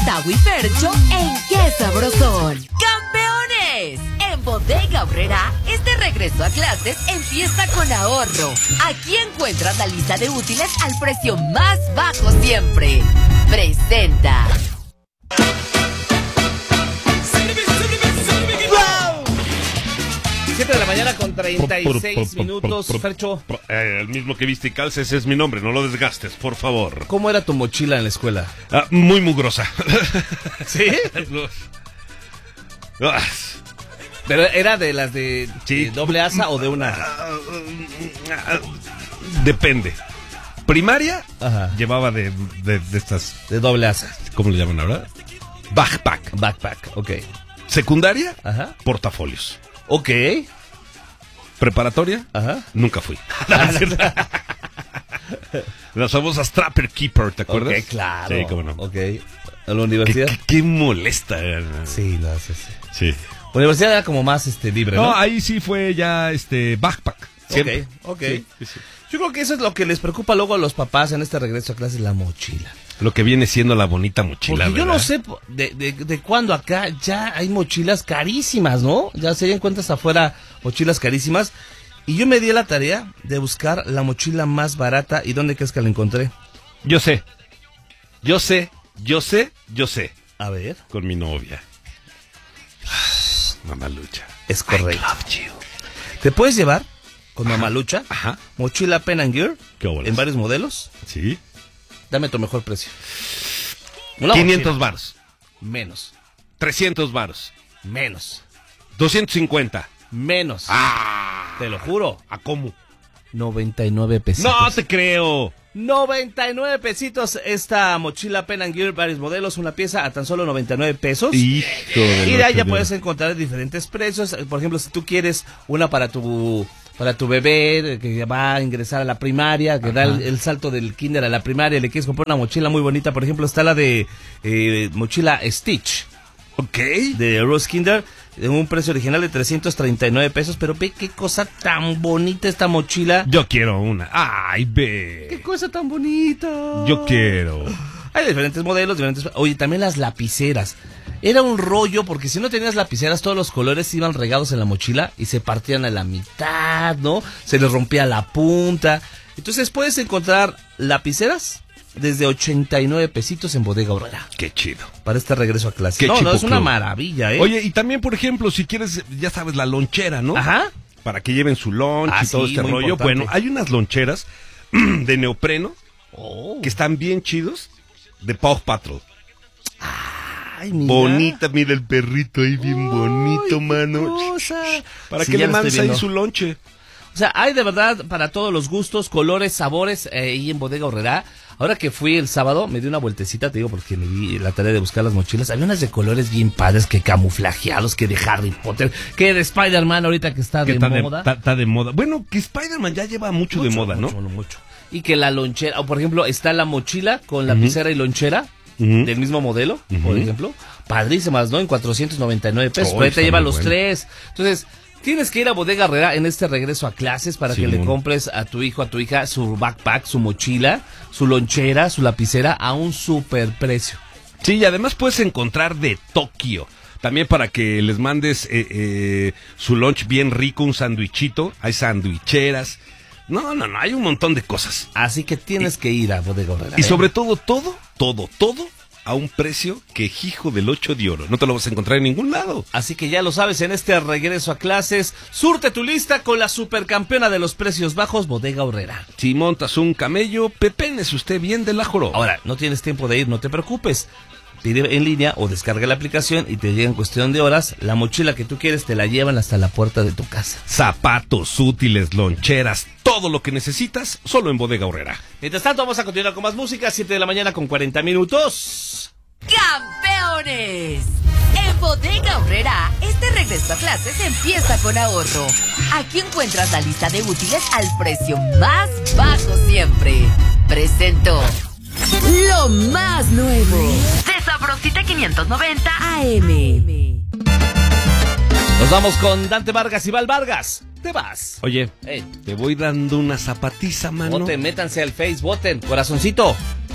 Tavo y Fercho en Qué Sabrosón. ¡Campeones! En Bodega Aurrerá, este regreso a clases empieza con ahorro. Aquí encuentras la lista de útiles al precio más bajo siempre. Presenta. 7 de la mañana con 36 minutos, Fercho. El mismo que viste y calces es mi nombre, no lo desgastes, por favor. ¿Cómo era tu mochila en la escuela? Muy mugrosa. ¿Sí? ¿Pero era de las de doble asa o de una? Depende. Primaria, Ajá. llevaba de estas... De doble asa. ¿Cómo le llaman ahora? Backpack. Backpack, ok. Secundaria, Ajá. portafolios. Ok. Preparatoria, Ajá. nunca fui. Las famosas Trapper Keeper, ¿te acuerdas? Ok, claro. Sí, cómo no. Ok. ¿A la universidad? Qué molesta. Sí, no sé. Sí. La universidad era como más libre, ¿no? No, ahí sí fue ya backpack. Siempre. Ok. Sí. Yo creo que eso es lo que les preocupa luego a los papás en este regreso a clases, la mochila. Lo que viene siendo la bonita mochila, Porque yo ¿verdad? no sé de cuándo acá ya hay mochilas carísimas, ¿no? Ya se encuentras afuera mochilas carísimas. Y yo me di a la tarea de buscar la mochila más barata. ¿Y dónde crees que la encontré? Yo sé. A ver. Con mi novia. Mamalucha. Es correcto. I love you. Te puedes llevar con Mamalucha, Ajá. mochila Pen & Gear, ¿Qué bolas? en varios modelos. Sí. Dame tu mejor precio. 500 varos. Menos. 300 varos. Menos. 250. Menos. Te lo juro. ¿A cómo? 99 pesitos. No te creo. 99 pesitos esta mochila Pen & Gear, varios modelos, una pieza a tan solo 99 pesos. Hijo de Y de ahí ya puedes encontrar diferentes precios. Por ejemplo, si tú quieres una para tu bebé que va a ingresar a la primaria, que da el salto del kinder a la primaria, le quieres comprar una mochila muy bonita. Por ejemplo, está la de mochila Stitch. Ok. De Rose Kinder, en un precio original de 339 pesos. Pero ve qué cosa tan bonita esta mochila. Yo quiero una. Ay, ve. Qué cosa tan bonita. Yo quiero. Hay diferentes modelos, Oye, también las lapiceras. Era un rollo porque si no tenías lapiceras, todos los colores iban regados en la mochila y se partían a la mitad, ¿no? Se les rompía la punta. Entonces puedes encontrar lapiceras desde 89 pesitos en Bodega Aurrerá. Qué chido. Para este regreso a clase. Qué No, es una chipoclub. maravilla, ¿eh? Oye, y también, por ejemplo, si quieres, ya sabes, la lonchera, ¿no? Ajá. Para que lleven su lunch y todo sí, este muy rollo. importante. Bueno, hay unas loncheras de neopreno Oh. que están bien chidos de Paw Patrol. Ay, mira. Bonita, mira el perrito ahí bien Ay, bonito, qué mano. cosa. Para Sí, que ya le lo estoy mandes ahí viendo. su lonche. O sea, hay de verdad para todos los gustos, colores, sabores, ahí en Bodega Aurrerá. Ahora que fui el sábado, me di una vueltecita, te digo, porque me di la tarea de buscar las mochilas. Había unas de colores bien padres, que camuflajeados, que de Harry Potter, que de Spider-Man ahorita que está Que de moda. está de moda. Bueno, que Spider-Man ya lleva mucho de moda, ¿no? Mucho. Y que la lonchera, o por ejemplo, está la mochila con lapicera y lonchera, del mismo modelo, por ejemplo. Padrísimas, ¿no? En 499 pesos. Pero ahí te lleva los tres. Entonces, tienes que ir a Bodega Aurrerá en este regreso a clases para que le compres a tu hijo, a tu hija, su backpack, su mochila, su lonchera, su lapicera a un super precio. Sí, y además puedes encontrar de Tokio. También para que les mandes su lunch bien rico, un sandwichito. Hay sandwicheras. No, hay un montón de cosas. Así que tienes que ir a Bodega Aurrerá. Y sobre todo, todo a un precio que hijo del 8 de oro. No te lo vas a encontrar en ningún lado. Así que ya lo sabes, en este regreso a clases, surte tu lista con la supercampeona de los precios bajos, Bodega Aurrerá. Si montas un camello, pepénese usted bien de la joroba. Ahora, no tienes tiempo de ir, no te preocupes. Pide en línea o descarga la aplicación y te llega en cuestión de horas. La mochila que tú quieres te la llevan hasta la puerta de tu casa. Zapatos, útiles, loncheras, todo lo que necesitas, solo en Bodega Aurrerá. Mientras tanto, vamos a continuar con más música. 7 de la mañana con 40 minutos. ¡Campeones! En Bodega Aurrerá, este regreso a clases empieza con ahorro. Aquí encuentras la lista de útiles al precio más bajo siempre. Presento lo más nuevo de Sabrosita 590 AM. Nos vamos con Dante Vargas y Val Vargas. Te vas. Oye, te voy dando una zapatiza, mano. Voten, métanse al Face, voten. Corazoncito.